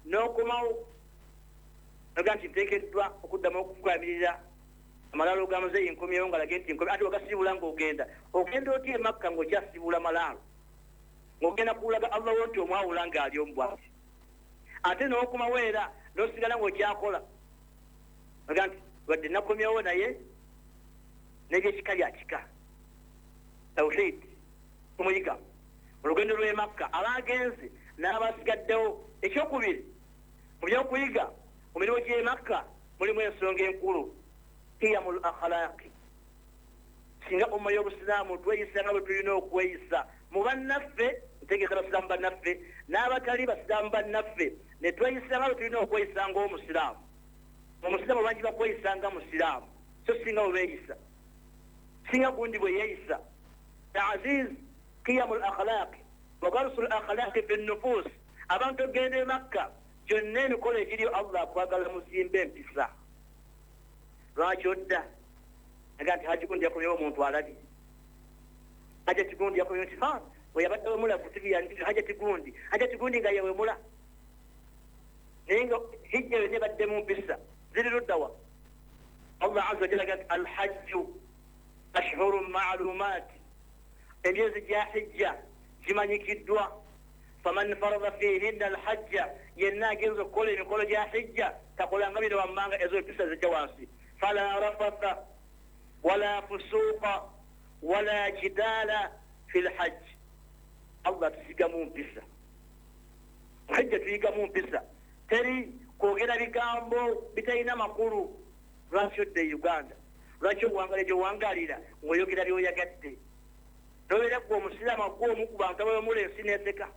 n'okomawo noga nti nteekeddwa okuddamu okukugamirira amalaalo gamuzeeyi nkomyewo nga lage nti nkomye ate wagasibula ng'ogenda otya e Makka ng'okyasibula malaalo ng'ogenda kuwulaga Allah nti omwawula ng'ali omu bwati ate n'okomawo era n'osigala ng'okyakola noga nti wadde nakomyewo naye n'ebyekika bya kika tawhid tumuyiga olugendo lw'e Makka abagenze n'abasigaddewo ekyokubiri mu byokuyiga mu mirimu gy'e Makka mulimu ensonga enkulu qiyamul akhlaqi singa umma y'obusiraamu tweyisa nga bwe tulina okweyisa mu bannaffe ntegeeza basiraamu bannaffe n'abatali basiraamu bannaffe ne tweyisa nga bwe tulina okweyisa ng'omusiraamu omusiraamu bangi bakweyisa nga musiraamu so singa bwe beeyisa singa gundi bwe yeeyisa ta'ziz qiyamul akhlaqi wa garsul akhlaqi fi nufus abantu ogenda e Makka gyonna emikolo egiriyo Allah akwagala musimba empisa lwaki odda aga nti haji gundi yakomyewo omuntu alabye hajati gundi yakomyewo nti we yabadde wemula ku TV yanti hajati gundi nga yewemula naye nga hijja yo nebadde mu mpisa ziri luddawa Allah azza wa jalla gati alhajju ashhurun ma'lumat emyezi gya hijja gimanyikiddwa faman farada fihinna alhajja yenna agenza okukola emikolo gya hijja takolanga bino wammanga ezo empisa zijja wansi fala rafatha wala fusuqa wala jidala fi lhajj Allah tusigamu mpisa hijja tuyigamu mpisa teri kwogera bigambo bitalina makulu lwaki odde Uganda lwaki obuwangalira gyowangalira ng'oyogera byoyagadde nobeera gwe omusiraamu gw'omu ku bantu abawemula ensi n'eseka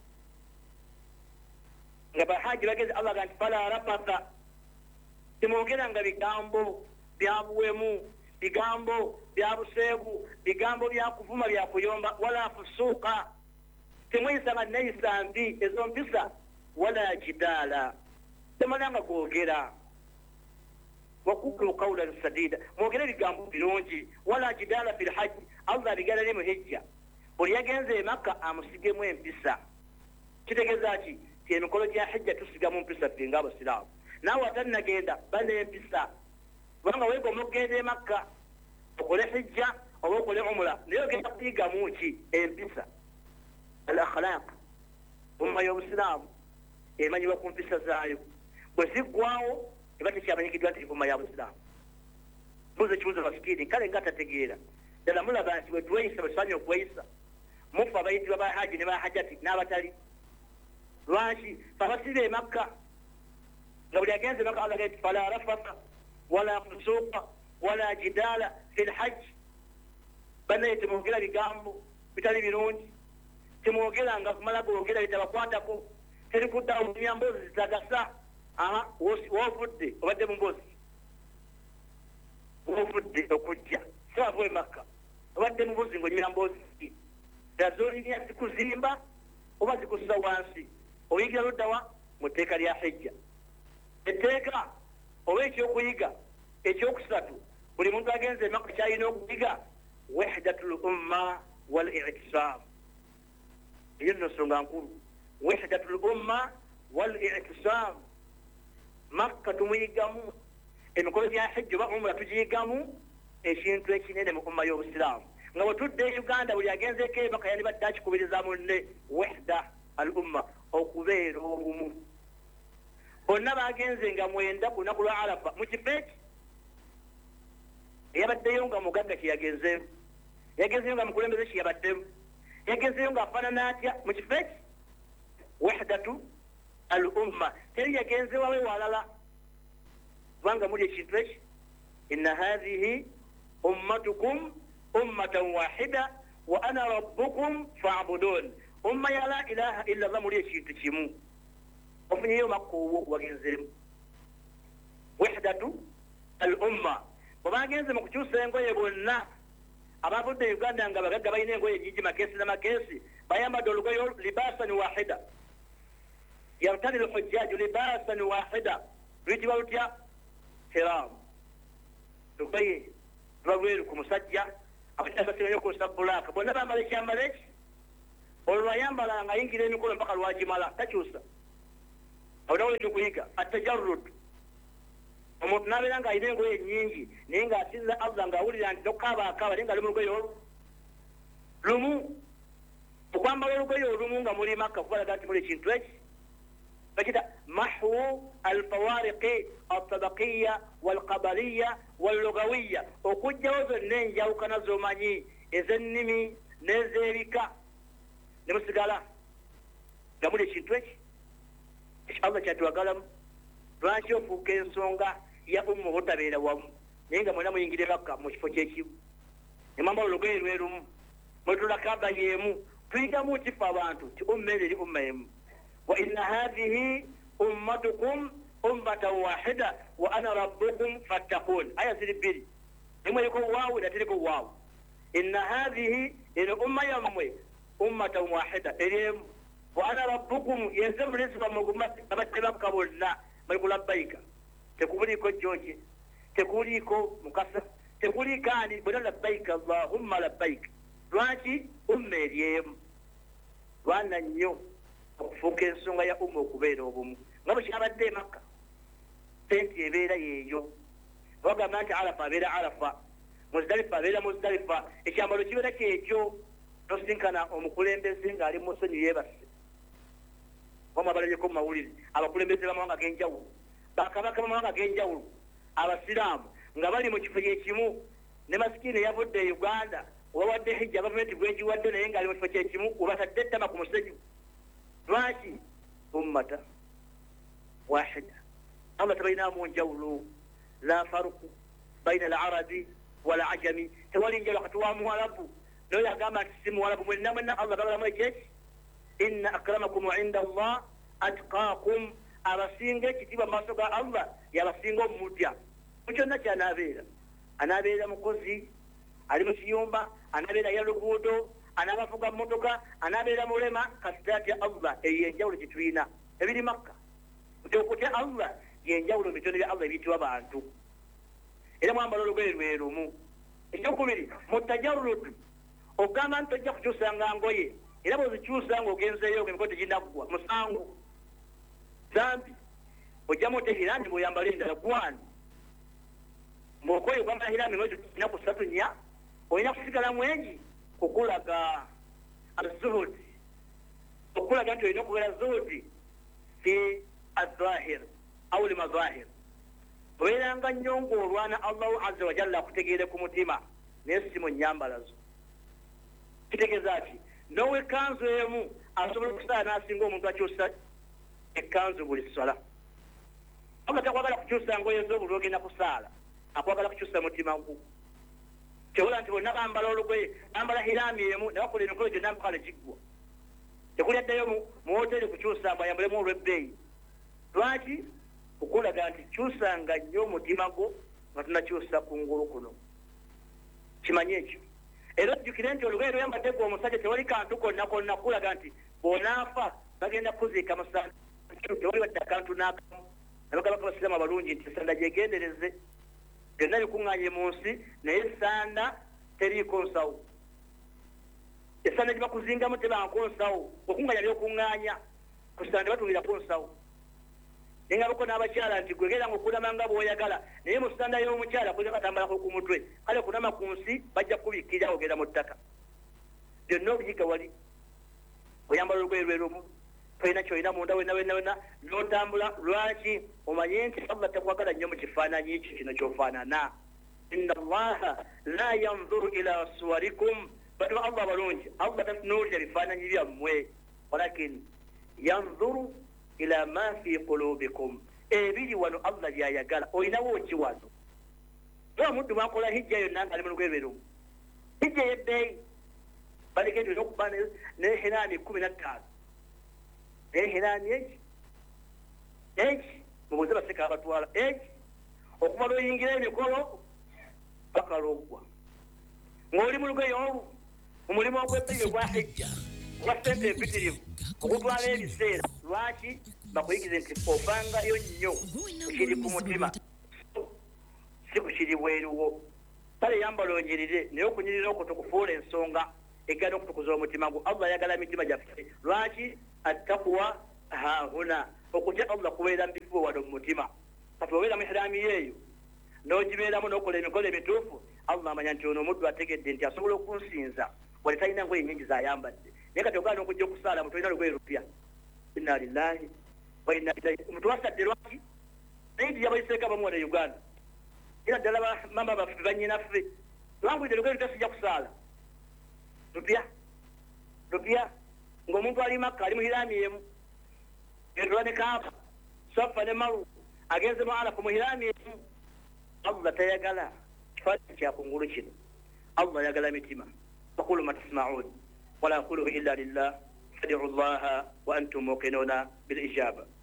nga bahaji bageze Allah ganti fala rafatha temwogeranga bigambo bya buwemu bigambo bya buseegu bigambo bya kuvuma bya kuyomba wala fusuuqa temweyisanga neyisa mbi ezo mpisa wala jidaala temalanga kwogera wakulu qawlan sadida mwogere bigambo birungi wala jidaala fi lhajji Allah bigala ne mu hijja buli yagenze e Makka amusigemu empisa kitegeeza ki ti emikolo gya hijja tusigamu mpisa ffe ng'abasiraamu naawe atannagenda bane empisa kubanga weegomba okugenda e Makka okole hijja oba okole umula naye ogenda kuyigamu ki empisa al akhlaq umma y'obusiraamu emanyibwa ku mpisa zaayo bwe ziggwawo eba tekyamanyikiddwa nti umma ya busiraamu mbuze ekibuzo masikini kale nga tategeera ddala mulaba nti bwe tweyisa bwe tusanye okweyisa mufa abayitibwa ba haji ne ba hajati n'abatali lwaki fabasibe e Makka nga buli agenze Makka Allah gati fala rafatha wala fusuqa wala jidala fi lhajj banaye temwogera bigambo bitali birungi temwogera nga kumala gwogera bitabakwatako teri kuddawo munya mbozi zitagasa wovudde obadde mu mbozi wovudde okujja siwava e Makka obadde mu mbozi ng'onyira mbozi dazolinya zikuzimba oba zikusuza wansi oyigira luddawa mu tteeka lya hijja etteeka oba ekyokuyiga ekyokusatu buli muntu agenze e Makka kyalina okuyiga wahdatul umma wal i'tisam eyo nno nsonga nkulu wahdatul umma wal i'tisam Makka tumuyigamu emikolo gya hijja oba umra tugiyigamu ekintu ekinene mu umma y'obusiraamu nga bwe tudde e Uganda buli agenzeko e Makka yandibadde akikubiriza munne wahda al umma okubeera obumu bonna bagenze nga mwenda ku lunaku lwa Arafa mu kifo eki eyabaddeyo nga mugagga kyeyagenzeemu yagenzeyo nga mukulembeze kyeyabaddemu yagenzeyo nga afaanana atya mu kifo eki wahdatu al umma teri yagenzewawe walala kubanga muli ekintu eki inna hadhihi ummatukum ummatan wahida wa ana rabbukum fa'budun umma ya la ilaha illa Allah muli ekintu kimu ofunyeyo Makka obwo wagenzeemu wahdatu al umma bwebagenze mu kukyusa engoye bonna abavudde Uganda nga bagagga balina engoye nyingi makeesi na makeesi bayambadde olugoye libasan wahida yartadi lhujjaju libasan wahida luyitibwa lutya hiramu lugoye luba lweru ku musajja abakyasasiranyo okusa bulaaka bonna bambala ekyambalo eki olwo lwayambala nga ayingira emikolo mpaka lwagimala takyusa awunawo ekyokuyiga atajarrud omuntu nabeera nga alina engoye nyingi naye ng'asinza Allah ng'awulira nti tokabaakaaba naye nga ali mu lugoye lumu okwambala olugoye olumu nga muli Makka kubalaga nti muli ekintu eki bakita mahwu alfawariqi altabaqiya walqabaliya wallugawiya okugjawo zonna enjawukana z'omanyi ez'ennimi n'ez'ebika ne musigala nga muli ekintu eki Allah kyatuwagalamu lwaki ofuuka ensonga ya ummu obutabeera wamu naye nga mwena muyingire Makka mu kifo kyekimu ne mwambala olugoye lwerumu mwetula kaba y'emu tuyigamu kifa abantu ti umma eri umma emu wa inna hadhihi ummatukum ummatan wahida wa ana rabbukum fattaqun aya ziri bbiri emwe eriko waawu eratereko waawu inna hadhihi eno umma yammwe ummatan wahida eri emu wa ana rabbukum yenze mulezi bammwe abattebakka bonna bali kulabbayika tekubuliiko jjoje tekubuliiko mukasa tekubuliiko ani bonna labbayika allahumma labbayika lwaki umma eri emu lwana nnyo okufuuka ensonga ya umma okubeera obumu nga bwe kyabadde e Makka senti ebeera yeeyo bagamba nti Arafa abeera Arafa Muzdalifa abeera Muzdalifa ekyambalo kibeera kyekyo tosinkana omukulembeze ng'ali mu ssonyi yeebase omu abalabyeeko mu mawulire abakulembeze b'amawanga ag'enjawulo bakabaka b'amawanga ag'enjawulo abasiraamu nga bali mu kifo kyekimu ne masikini eyavudde e Uganda wawadde hijja gavumenti bwegiwadde naye ng'ali mu kifo kyekimu webatadde ettama ku musenyu lwaki ummata wahida Allah tabainaamu njawulo la faruku baina al-arabi wal ajami tewali njawulo wakati wa muwarabu naye agamba nti si muwarabu mwenna mwenna Allah gabalamu ekyeki inna akramakum inda Allah atqaakum abasinga ekitiibwa mu maaso ga Allah yabasinga omutya mu kyonna anaabeera mukozi ali mu kiyumba anaabeera ya luguudo anaabavuga mmotoka anaabeera mulema kasitaati Allah eyo enjawulo gyetulina ebiri Makka nti okutya Allah yenjawulo mu bitonde bya Allah ebiyitibwa bantu era mwambala olugoye lwerumu ekyokubiri mutajarrud ogamba nti tojja kukyusanga ngoye era bwozikyusa ng'ogenzeeyo emikono teginaggwa musango zambi ojjamu otehirani bw'oyambala endala gwani mbwokoyo kwambala hirani mwezi ennaku 3 nnya olina kusigala mwengi kukulaga azuhudi okulaga nti olina okubeera zuhudi fi azahir au limazahir obeeranga nnyo ng'olwana Allahu azza wa jalla akutegeere ku mutima naye si mu nnyambala zo kitegeeza ki nowe ekkanzu emu asobola okusaala n'asinga omuntu akyusa ekkanzu buli ssala oba takwagala kukyusa ngoye z'obuli ogenda kusaala akwagala kukyusa mutima gwo kyobola nti bonna bambala olugoye bambala hiraami emu nebakola emikolo gyonna mpaka negiggwa tekuli addayo mu hoteri kukyusa mbu ayambalemu olw'ebbeeyi lwaki okulaga nti kyusanga nnyo omutima gwo nga tunakyusa kungulu kuno kimanye ekyo era ojjukire nti olugoye lweyambadde gwe omusajja tewali kantu konna konna kulaga nti bw'onaafa bagenda kuziika musanda tewali wadde akantu n'akamu nabagabako abasiraamu abalungi nti esanda gyegendereze byonna bikuŋŋaanye mu nsi naye esanda teriiko nsawo esanda gye bakuzingamu tebanko nsawo okuŋŋaanya byokuŋŋaanya ku sanda batulirako nsawo naye nga bako n'abakyala nti gwegera nga okunama nga bw'oyagala naye mu sanda y'omukyala kuza katambalako ku mutwe kale kunama ku nsi bajja kubikkirira ogenda mu ttaka byonna obuyiga wali oyambala olugoye lwerumu tolina kyolina munda wenna n'otambula lwaki omanye nti Allah takwagala nnyo mu kifaananyi ekyo kino ky'ofaanana inna Allaha la yanzuru ila suwarikum batu Allah balungi Allah tatunuulira bifaananyi byammwe walakin yanzuru ila ma fi qulubikum ebiri wano Allah byayagala olinawo ki wano oba muddu mwakola hijja yonna nga ali mu lugoye lwerumu hijja ey'ebbeeyi balegende olina okuba n'ehiraani 15 n'ehiraani eki mubuuze baseka abatwala eki okuva lw'oyingira emikolo paka lw'oggwa ng'oli mu lugoye olwo mu mulimu ogw'ebbeeyi ogwa hijja ogwa ssente empitirivu okutwala ebiseera lwaki bakuyigize nti ofangayo nnyo kiri ku mutima si ku kiri bweruwo kale yambala onyirire naye okunyirira okwo tukufuula ensonga egenda okutukuza omutima gwo Allah ayagala emitima gyaffe lwaki attaqwa hahuna okutya Allah kubeera mu bifo wano mu mutima kati obeera mu ihiraami yeeyo n'ogibeeramu n'okola emikolo emituufu Allah amanya nti ono omuddu ategedde nti asobola okunsinza wali talina ngoye nnyingi z'ayambadde naye kati ogaana okujja okusaala mutolina lugoye lupya inna lillahi wa inna ilaihi mutuwasadde lwaki naye nti yabayiseeko abamu wano e Uganda era ddala mama baffe bannyinaffe lwangulidde lugoye lupya sijja kusaala lupya ng'omuntu ali Makka ali mu hiraami emu endola ne Kaaba Safa ne Marwa agenze mu Arafa mu hiraami emu Allah tayagala kifaananyi kyakungulu kino Allah ayagala mitima aqulu ma tasma'un wala aquluhu illa lillah fad'u Allah wa antum muqinuna bil ijaba